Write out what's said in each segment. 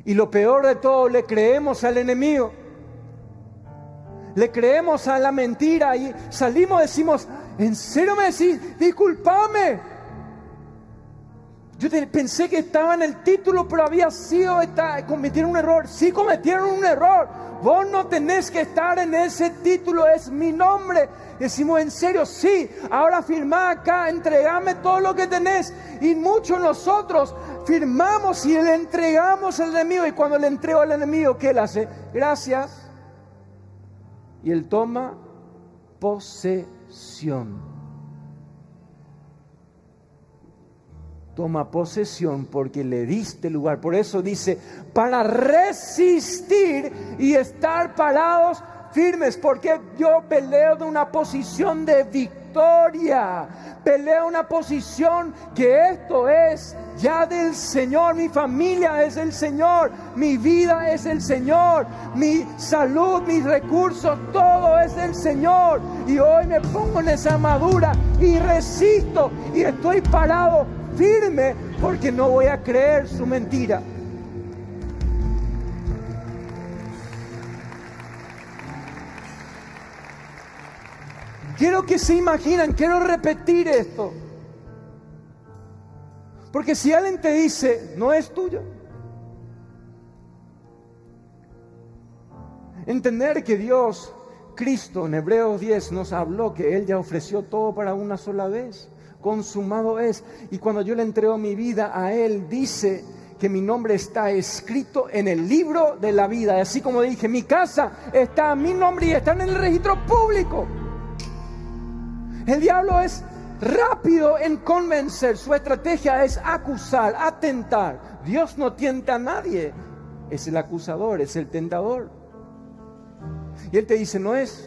Y lo peor de todo, le creemos al enemigo. Le creemos a la mentira y salimos y decimos, ¿en serio me decís? Discúlpame. Yo pensé que estaba en el título, pero cometieron un error. Sí, cometieron un error. Vos no tenés que estar en ese título, es mi nombre. Decimos, ¿en serio? Sí. Ahora firmá acá, entregame todo lo que tenés. Y muchos nosotros firmamos y le entregamos al enemigo. Y cuando le entrego al enemigo, ¿qué él hace? Gracias. Y él toma posesión. Toma posesión porque le diste lugar. Por eso dice, para resistir y estar parados firmes. Porque yo peleo de una posición de victoria. Peleo una posición que esto es ya del Señor. Mi familia es del Señor. Mi vida es del Señor. Mi salud, mis recursos, todo es del Señor. Y hoy me pongo en esa armadura y resisto y estoy parado firme porque no voy a creer su mentira. Quiero que se imaginen, quiero repetir esto. Porque si alguien te dice, no es tuyo. Entender que Dios, Cristo, en Hebreos 10 nos habló que Él ya ofreció todo para una sola vez. Consumado es. Y cuando yo le entrego mi vida a Él, dice que mi nombre está escrito en el libro de la vida. Así como dije, mi casa está mi nombre y está en el registro público. El diablo es rápido en convencer. Su estrategia es acusar, atentar. Dios no tienta a nadie. Es el acusador, es el tentador. Y él te dice, no es.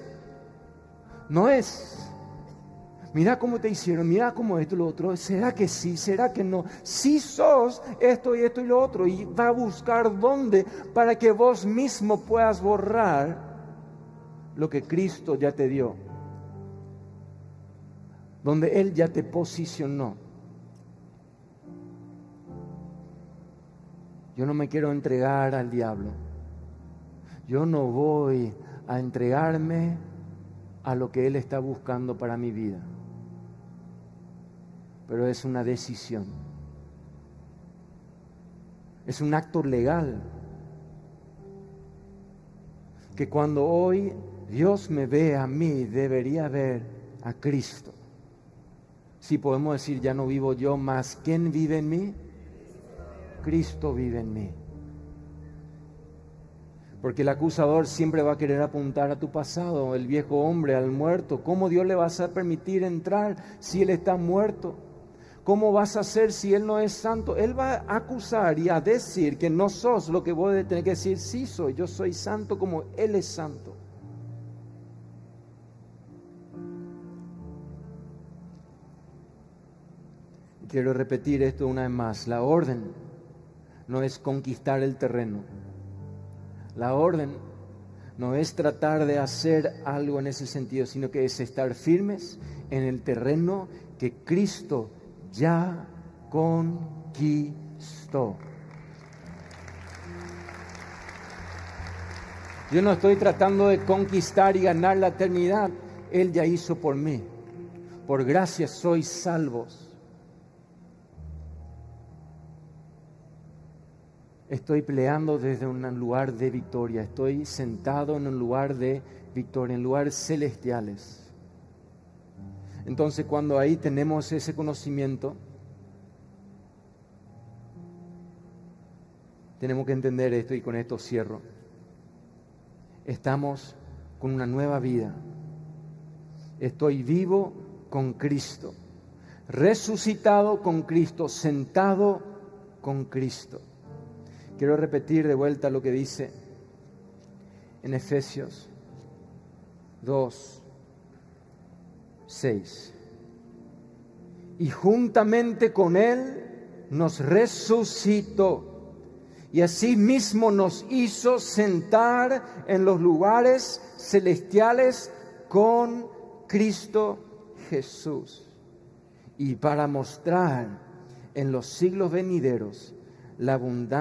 Mira cómo te hicieron, mira cómo esto y lo otro. ¿Será que sí? ¿Será que no? Sí sos esto y lo otro. Y va a buscar dónde para que vos mismo puedas borrar lo que Cristo ya te dio. Donde Él ya te posicionó. Yo no me quiero entregar al diablo. Yo no voy a entregarme a lo que Él está buscando para mi vida. Pero es una decisión. Es un acto legal. Que cuando hoy Dios me ve a mí, debería ver a Cristo. Si podemos decir, ya no vivo yo más, ¿quién vive en mí? Cristo vive en mí. Porque el acusador siempre va a querer apuntar a tu pasado, el viejo hombre, al muerto. ¿Cómo Dios le vas a permitir entrar si Él está muerto? ¿Cómo vas a hacer si Él no es santo? Él va a acusar y a decir que no sos lo que vos tenés que decir. Sí soy, yo soy santo como Él es santo. Quiero repetir esto una vez más. La orden no es conquistar el terreno. La orden no es tratar de hacer algo en ese sentido, sino que es estar firmes en el terreno que Cristo ya conquistó. Yo no estoy tratando de conquistar y ganar la eternidad. Él ya hizo por mí. Por gracia sois salvos. Estoy peleando desde un lugar de victoria. Estoy sentado en un lugar de victoria, en lugares celestiales. Entonces, cuando ahí tenemos ese conocimiento, tenemos que entender esto y con esto cierro. Estamos con una nueva vida. Estoy vivo con Cristo, resucitado con Cristo, sentado con Cristo. Quiero repetir de vuelta lo que dice en Efesios 2:6. Y juntamente con Él nos resucitó y asimismo nos hizo sentar en los lugares celestiales con Cristo Jesús. Y para mostrar en los siglos venideros la abundancia